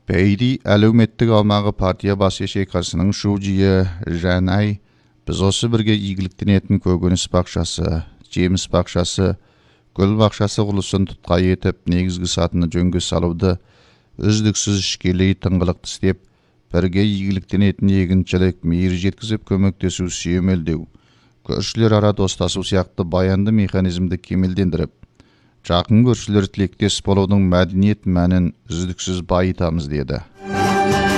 Бейди әлеуметтік аумағы партия бас шекарасының шужиы Жанай біз осы бірге игіліктенетін көкөніс бақшасы, жеміс бақшасы, гүл бақшасы құрылысын тұтқа етіп, негізгі сатыны жөнге салуды үздіксіз ішкелей тыңғылықты істеп, бірге игіліктенетін егіншілік, мейір жеткізіп көмектесу, сүйемелдеу, көршілер ара достасу сияқты баянды механизмді кемелдендіріп, жақын көршілер тілектес болудың мәдениет мәнін үздіксіз байытамыз деді.